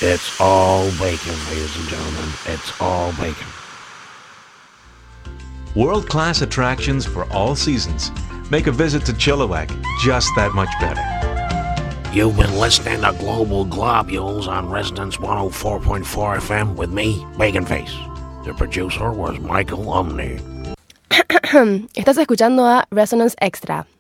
It's all bacon, ladies and gentlemen. It's all bacon. World-class attractions for all seasons make a visit to Chilliwack just that much better. You've been listening to Global Globules on Resonance 104.4 FM with me, Bacon Face. The producer was Michael Umney. Estás escuchando a Resonance Extra.